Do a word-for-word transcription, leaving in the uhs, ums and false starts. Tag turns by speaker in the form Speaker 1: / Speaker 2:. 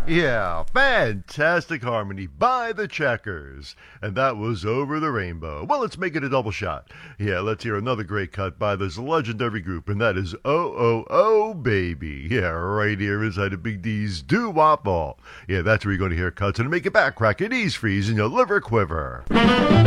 Speaker 1: Yeah, fantastic harmony by the Checkers. And that was Over the Rainbow. Well, let's make it a double shot. Yeah, let's hear another great cut by this legendary group, and that is Oh Oh Oh Baby. Yeah, right here inside of Big D's Doo-Wop Vault. Yeah, that's where you're going to hear cuts and make it back, crack your knees freeze and your liver quiver.